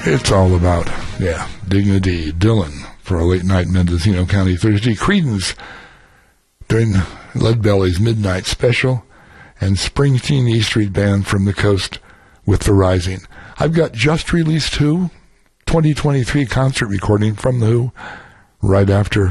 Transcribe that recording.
It's all about, dignity. Dylan for a late night Mendocino County Thursday. Creedence during Leadbelly's Midnight Special, and Springsteen E Street Band from the coast with The Rising. I've got just released Who, 2023 concert recording from The Who, right after